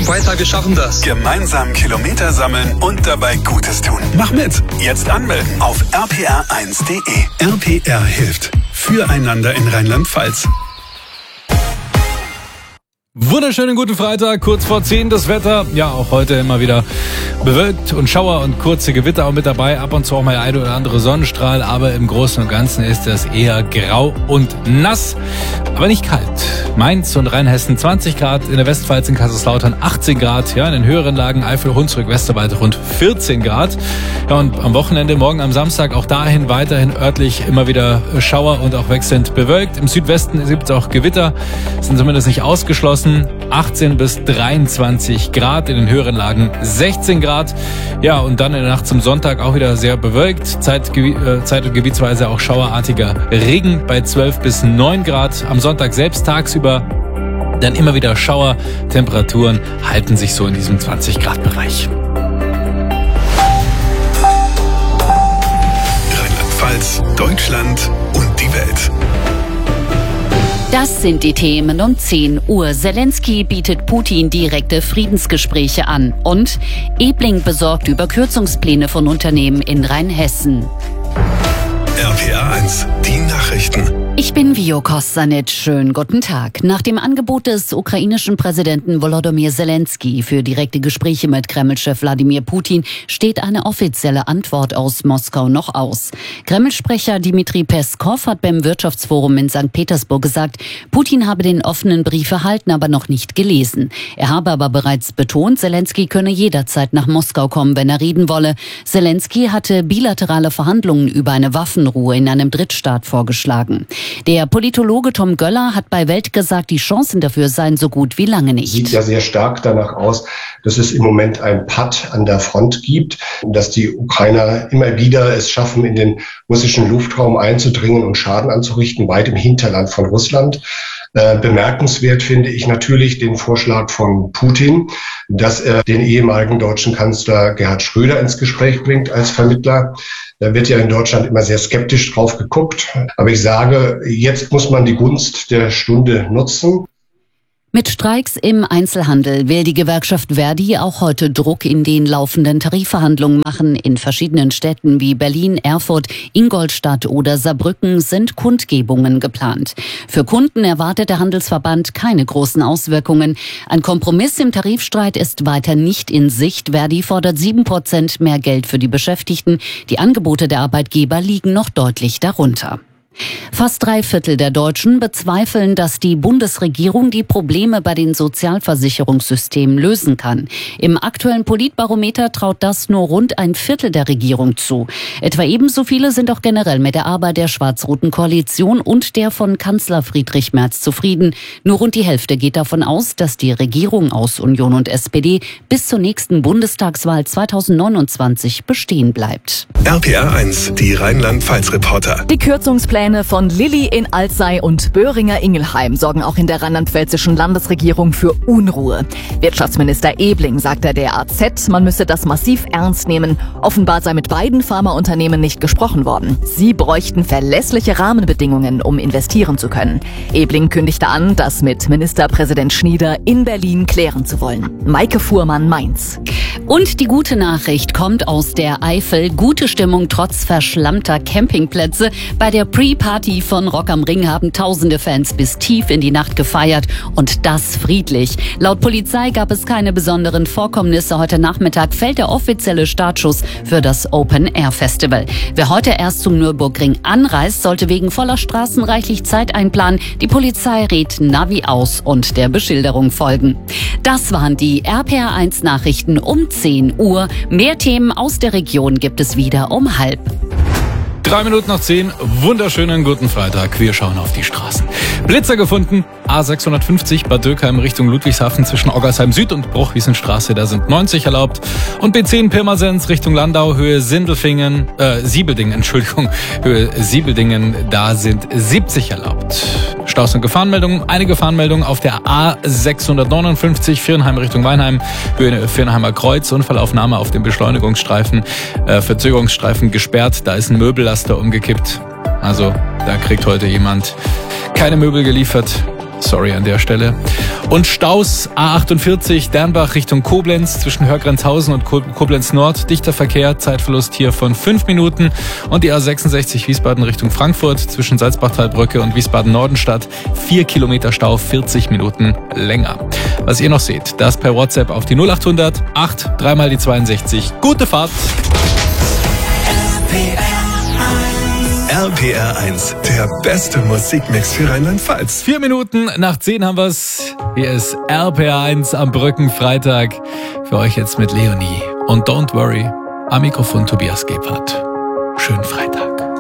Komm weiter, wir schaffen das. Gemeinsam Kilometer sammeln und dabei Gutes tun. Mach mit. Jetzt anmelden auf rpr1.de. RPR hilft. Füreinander in Rheinland-Pfalz. Wunderschönen guten Freitag, kurz vor 10 das Wetter. Ja, auch heute immer wieder bewölkt und Schauer und kurze Gewitter auch mit dabei. Ab und zu auch mal ein oder andere Sonnenstrahl, aber im Großen und Ganzen ist das eher grau und nass, aber nicht kalt. Mainz und Rheinhessen 20 Grad, in der Westpfalz in Kaiserslautern 18 Grad, ja, in den höheren Lagen Eifel, Hunsrück, Westerwald rund 14 Grad. Ja, und am Wochenende, morgen am Samstag, auch dahin weiterhin örtlich immer wieder Schauer und auch wechselnd bewölkt. Im Südwesten gibt es auch Gewitter, sind zumindest nicht ausgeschlossen. 18 bis 23 Grad, in den höheren Lagen 16 Grad. Ja, und dann in der Nacht zum Sonntag auch wieder sehr bewölkt. Zeit- und gebietsweise auch schauerartiger Regen bei 12 bis 9 Grad. Am Sonntag selbst tagsüber dann immer wieder Schauer. Temperaturen halten sich so in diesem 20 Grad Bereich. Rheinland-Pfalz, Deutschland und die Welt. Das sind die Themen um 10 Uhr. Zelensky bietet Putin direkte Friedensgespräche an. Und Ebling besorgt über Kürzungspläne von Unternehmen in Rheinhessen. RPR 1, die Nachrichten. Ich bin Vio Kostanic. Schönen guten Tag. Nach dem Angebot des ukrainischen Präsidenten Volodymyr Zelensky für direkte Gespräche mit Kreml-Chef Wladimir Putin steht eine offizielle Antwort aus Moskau noch aus. Kreml-Sprecher Dmitri Peskov hat beim Wirtschaftsforum in St. Petersburg gesagt, Putin habe den offenen Brief erhalten, aber noch nicht gelesen. Er habe aber bereits betont, Zelensky könne jederzeit nach Moskau kommen, wenn er reden wolle. Zelensky hatte bilaterale Verhandlungen über eine Waffenruhe in einem Drittstaat vorgeschlagen. Der Politologe Tom Göller hat bei Welt gesagt, die Chancen dafür seien so gut wie lange nicht. Sieht ja sehr stark danach aus, dass es im Moment ein Patt an der Front gibt, dass die Ukrainer immer wieder es schaffen, in den russischen Luftraum einzudringen und Schaden anzurichten, weit im Hinterland von Russland. Bemerkenswert finde ich natürlich den Vorschlag von Putin, dass er den ehemaligen deutschen Kanzler Gerhard Schröder ins Gespräch bringt als Vermittler. Da wird ja in Deutschland immer sehr skeptisch drauf geguckt. Aber ich sage, jetzt muss man die Gunst der Stunde nutzen. Mit Streiks im Einzelhandel will die Gewerkschaft Verdi auch heute Druck in den laufenden Tarifverhandlungen machen. In verschiedenen Städten wie Berlin, Erfurt, Ingolstadt oder Saarbrücken sind Kundgebungen geplant. Für Kunden erwartet der Handelsverband keine großen Auswirkungen. Ein Kompromiss im Tarifstreit ist weiter nicht in Sicht. Verdi fordert 7% mehr Geld für die Beschäftigten. Die Angebote der Arbeitgeber liegen noch deutlich darunter. Fast 3/4 der Deutschen bezweifeln, dass die Bundesregierung die Probleme bei den Sozialversicherungssystemen lösen kann. Im aktuellen Politbarometer traut das nur rund 1/4 der Regierung zu. Etwa ebenso viele sind auch generell mit der Arbeit der schwarz-roten Koalition und der von Kanzler Friedrich Merz zufrieden. Nur rund die Hälfte geht davon aus, dass die Regierung aus Union und SPD bis zur nächsten Bundestagswahl 2029 bestehen bleibt. RPR 1, die Rheinland-Pfalz-Reporter. Die Kürzungspläne von Lilly in Alzey und Böhringer-Ingelheim sorgen auch in der rheinland-pfälzischen Landesregierung für Unruhe. Wirtschaftsminister Ebling sagte der AZ, man müsse das massiv ernst nehmen. Offenbar sei mit beiden Pharmaunternehmen nicht gesprochen worden. Sie bräuchten verlässliche Rahmenbedingungen, um investieren zu können. Ebling kündigte an, das mit Ministerpräsident Schnieder in Berlin klären zu wollen. Maike Fuhrmann, Mainz. Und die gute Nachricht kommt aus der Eifel. Gute Stimmung trotz verschlammter Campingplätze. Bei der Pre-Party von Rock am Ring haben tausende Fans bis tief in die Nacht gefeiert und das friedlich. Laut Polizei gab es keine besonderen Vorkommnisse. Heute Nachmittag fällt der offizielle Startschuss für das Open-Air-Festival. Wer heute erst zum Nürburgring anreist, sollte wegen voller Straßen reichlich Zeit einplanen. Die Polizei rät Navi aus und der Beschilderung folgen. Das waren die RPR1 Nachrichten um 10 Uhr. Mehr Themen aus der Region gibt es wieder um 9:30. 3 Minuten nach 10, wunderschönen guten Freitag. Wir schauen auf die Straßen. Blitzer gefunden, A650 Bad Dürkheim Richtung Ludwigshafen zwischen Oggersheim Süd und Bruchwiesenstraße, da sind 90 erlaubt. Und B10 Pirmasens Richtung Landau, Höhe Siebeldingen, Höhe Siebeldingen, da sind 70 erlaubt. Staus und Gefahrenmeldungen, einige Gefahrenmeldungen auf der A659 Viernheim Richtung Weinheim, Höhe Viernheimer Kreuz, Unfallaufnahme auf dem Beschleunigungsstreifen, Verzögerungsstreifen gesperrt, da ist ein Möbellaster umgekippt. Also da kriegt heute jemand keine Möbel geliefert. Sorry an der Stelle. Und Staus A48 Dernbach Richtung Koblenz zwischen Hörgrenzhausen und Koblenz Nord. Dichter Verkehr, Zeitverlust hier von 5 Minuten. Und die A66 Wiesbaden Richtung Frankfurt zwischen Salzbachtalbrücke und Wiesbaden-Nordenstadt. 4 Kilometer Stau, 40 Minuten länger. Was ihr noch seht, das per WhatsApp auf die 0800 8 3 mal die 62. Gute Fahrt! RPR 1, der beste Musikmix für Rheinland-Pfalz. 4 Minuten nach 10 haben wir's. Hier ist RPR 1 am Brückenfreitag. Für euch jetzt mit Leonie. Und don't worry, am Mikrofon Tobias Gebhardt. Schönen Freitag.